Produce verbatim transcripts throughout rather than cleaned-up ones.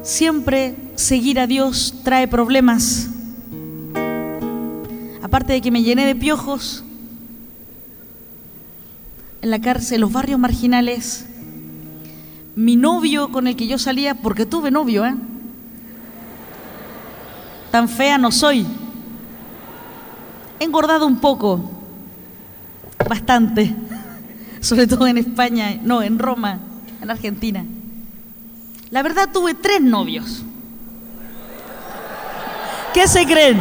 siempre seguir a Dios trae problemas. Aparte de que me llené de piojos en la cárcel, en los barrios marginales, mi novio con el que yo salía, porque tuve novio, ¿eh? Tan fea no soy. He engordado un poco, bastante, sobre todo en España, no, en Roma, en Argentina. La verdad, tuve tres novios. ¿Qué se creen?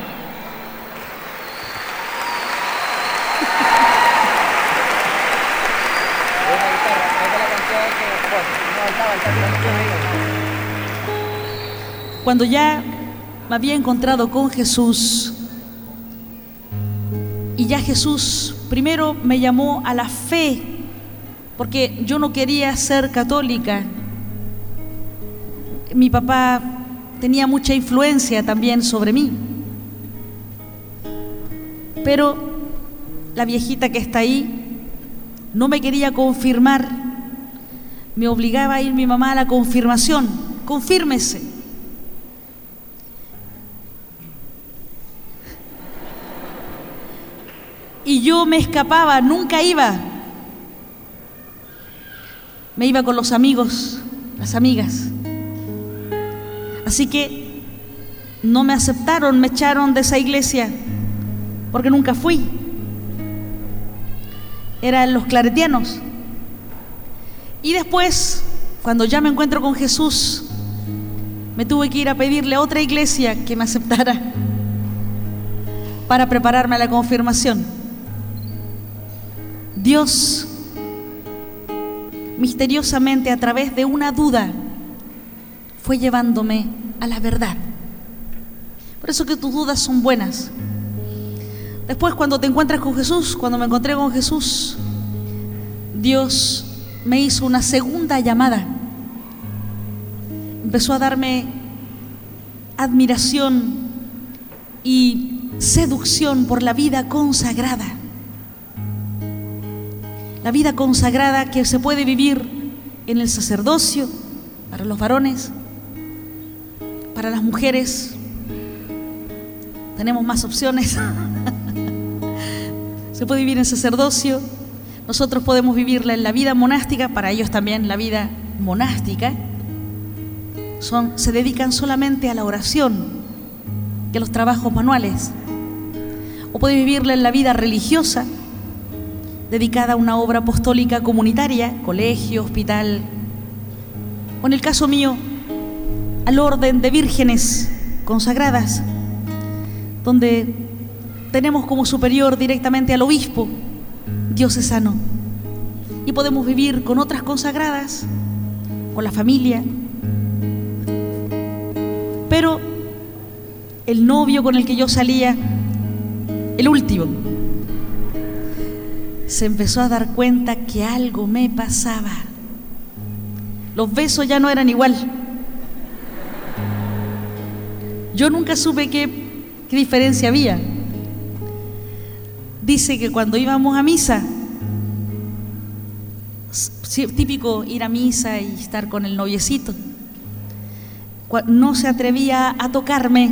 Cuando ya me había encontrado con Jesús, y ya Jesús primero me llamó a la fe, porque yo no quería ser católica. Mi papá tenía mucha influencia también sobre mí, pero la viejita que está ahí no me quería confirmar. Me obligaba a ir mi mamá a la confirmación. Confírmese. Y yo me escapaba, nunca iba. Me iba con los amigos, las amigas. Así que no me aceptaron, me echaron de esa iglesia, porque nunca fui. Eran los claretianos. Y después, cuando ya me encuentro con Jesús, me tuve que ir a pedirle a otra iglesia que me aceptara para prepararme a la confirmación. Dios, misteriosamente, a través de una duda, fue llevándome a la verdad. Por eso que tus dudas son buenas. Después, cuando te encuentras con Jesús, cuando me encontré con Jesús, Dios me hizo una segunda llamada. Empezó a darme admiración y seducción por la vida consagrada. La vida consagrada que se puede vivir en el sacerdocio, para los varones, para las mujeres. Tenemos más opciones. Se puede vivir en sacerdocio. Nosotros podemos vivirla en la vida monástica, para ellos también la vida monástica. Son, se dedican solamente a la oración y a los trabajos manuales. O puede vivirla en la vida religiosa, dedicada a una obra apostólica comunitaria, colegio, hospital. O en el caso mío, al orden de vírgenes consagradas, donde tenemos como superior directamente al obispo diocesano, y podemos vivir con otras consagradas, con la familia. Pero el novio con el que yo salía, el último, se empezó a dar cuenta que algo me pasaba. Los besos ya no eran igual. Yo nunca supe qué, qué diferencia había. Dice que cuando íbamos a misa, típico ir a misa y estar con el noviecito, no se atrevía a tocarme.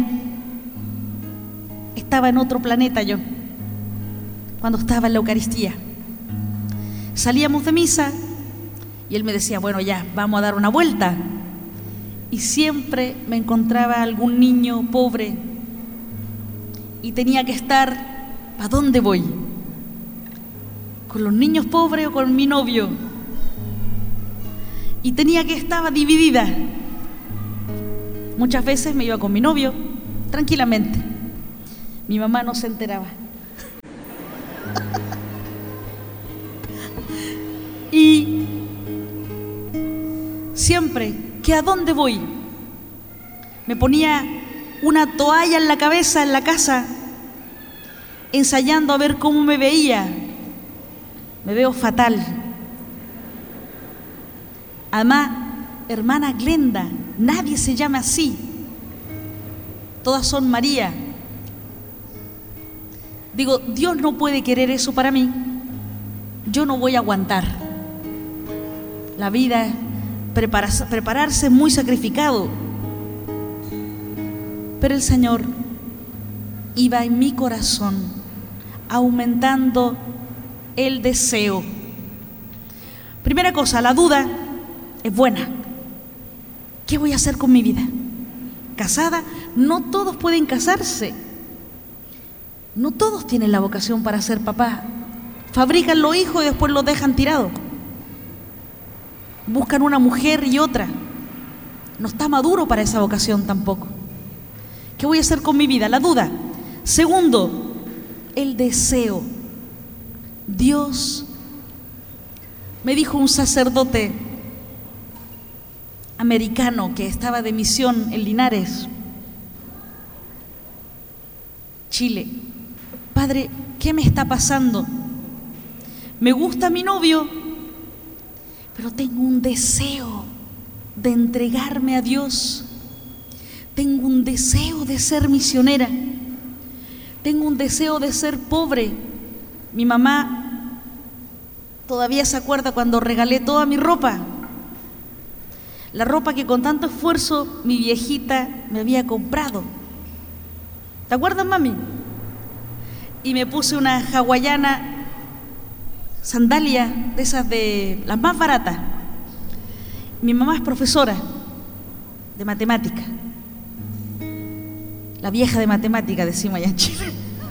Estaba en otro planeta yo, cuando estaba en la Eucaristía. Salíamos de misa y él me decía, bueno, ya, vamos a dar una vuelta. Y siempre me encontraba algún niño pobre y tenía que estar, ¿para dónde voy? ¿Con los niños pobres o con mi novio? Y tenía que estar dividida. Muchas veces me iba con mi novio, tranquilamente. Mi mamá no se enteraba. Y siempre, ¿que a dónde voy? Me ponía una toalla en la cabeza en la casa, ensayando a ver cómo me veía. Me veo fatal. Además, hermana Glenda, nadie se llama así. Todas son María. Digo, Dios no puede querer eso para mí. Yo no voy a aguantar. La vida prepararse muy sacrificado. Pero el Señor iba en mi corazón aumentando el deseo. Primera cosa, la duda es buena. ¿Qué voy a hacer con mi vida? ¿Casada? No todos pueden casarse. No todos tienen la vocación para ser papá. Fabrican los hijos y después los dejan tirados. Buscan una mujer y otra. No está maduro para esa vocación tampoco. ¿Qué voy a hacer con mi vida? La duda. Segundo, el deseo. Dios, me dijo un sacerdote americano que estaba de misión en Linares, Chile: Padre, ¿qué me está pasando? Me gusta mi novio, pero tengo un deseo de entregarme a Dios. Tengo un deseo de ser misionera. Tengo un deseo de ser pobre. Mi mamá todavía se acuerda cuando regalé toda mi ropa. La ropa que con tanto esfuerzo mi viejita me había comprado. ¿Te acuerdas, mami? Y me puse una hawaiana, sandalia de esas de las más baratas. Mi mamá es profesora de matemática. La vieja de matemática, decimos allá en Chile.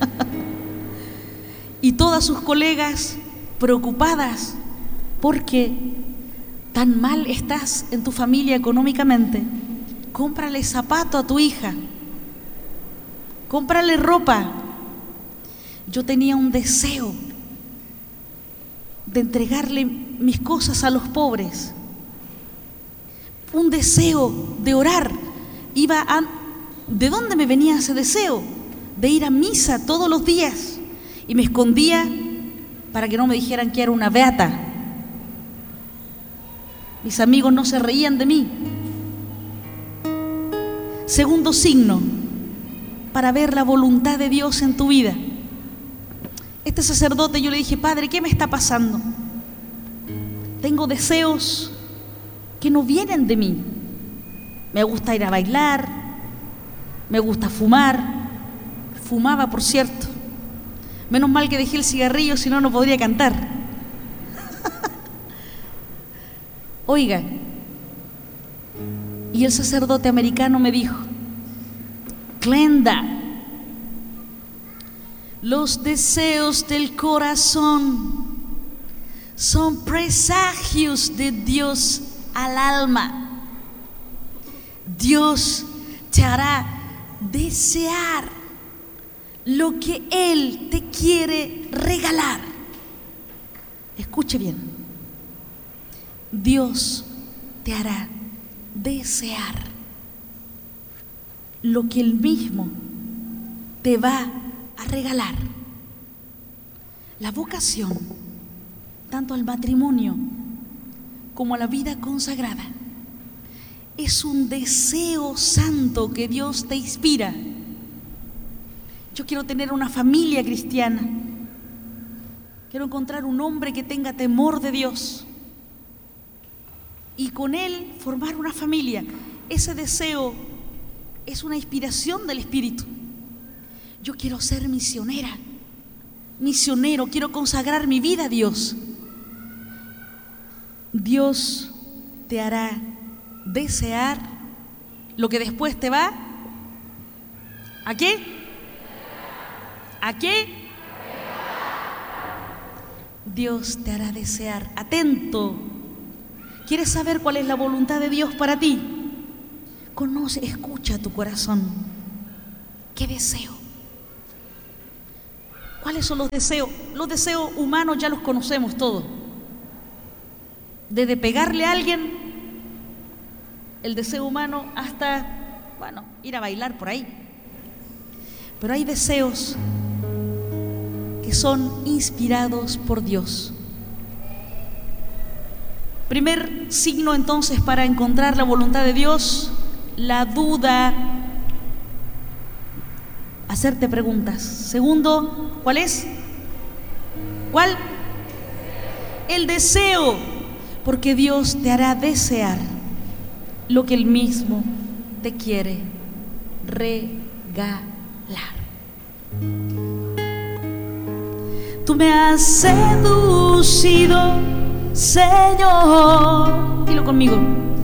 Y todas sus colegas preocupadas porque tan mal estás en tu familia económicamente. Cómprale zapato a tu hija. Cómprale ropa. Yo tenía un deseo de entregarle mis cosas a los pobres. Un deseo de orar. Iba a... ¿De dónde me venía ese deseo? De ir a misa todos los días. Y me escondía para que no me dijeran que era una beata. Mis amigos no se reían de mí. Segundo signo, para ver la voluntad de Dios en tu vida. Este sacerdote, yo le dije: Padre, ¿qué me está pasando? Tengo deseos que no vienen de mí. Me gusta ir a bailar. Me gusta fumar. Fumaba, por cierto. Menos mal que dejé el cigarrillo, si no, no podría cantar. Oiga, y el sacerdote americano me dijo: Glenda, los deseos del corazón son presagios de Dios al alma. Dios te hará desear lo que Él te quiere regalar. Escuche bien. Dios te hará desear lo que Él mismo te va a regalar. La vocación, tanto al matrimonio como a la vida consagrada, es un deseo santo que Dios te inspira. Yo quiero tener una familia cristiana. Quiero encontrar un hombre que tenga temor de Dios y con él formar una familia. Ese deseo es una inspiración del Espíritu. Yo quiero ser misionera, misionero, quiero consagrar mi vida a Dios. Dios te hará desear lo que después te va ¿a qué? ¿A qué? Dios te hará desear. Atento. ¿Quieres saber cuál es la voluntad de Dios para ti? Conoce, escucha tu corazón. ¿Qué deseo? ¿Cuáles son los deseos? Los deseos humanos ya los conocemos todos. Desde pegarle a alguien, el deseo humano, hasta, bueno, ir a bailar por ahí. Pero hay deseos que son inspirados por Dios. Primer signo entonces para encontrar la voluntad de Dios: la duda, hacerte preguntas. Segundo, ¿cuál es? ¿Cuál? El deseo, porque Dios te hará desear. lo que Él mismo te quiere regalar. Tú me has seducido, Señor. Dilo conmigo.